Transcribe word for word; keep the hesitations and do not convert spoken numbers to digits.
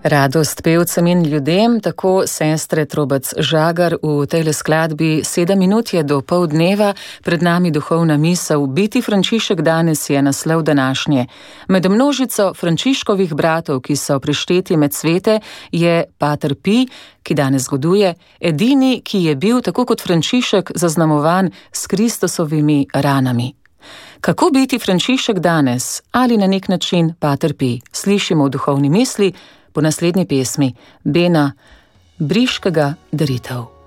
Radost pevcem in ljudem, tako sestre Trobec Žagar v tejle skladbi. Sedem minut je do pol dneva, pred nami duhovna misel. Biti Frančišek danes je naslov današnje. Med množico Frančiškovih bratov, ki so prišteti med svete, je pater Pij, ki danes goduje, edini, ki je bil, tako kot Frančišek, zaznamovan s Kristusovimi ranami. Kako biti Frančišek danes, ali na nek način pater Pij? Slišimo v duhovni misli po naslednji pesmi Bena Briškega daritev.